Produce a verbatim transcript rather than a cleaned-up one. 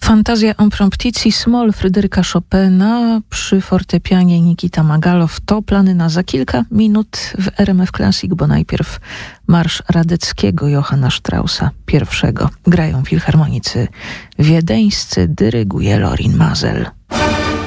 Fantazja imprompticji Smol Fryderyka Chopina przy fortepianie Nikita Magalow to plany na za kilka minut w R M F Classic, bo najpierw marsz Radeckiego Johanna Straussa pierwszego. Grają filharmonicy wiedeńscy, dyryguje Lorin Maazel.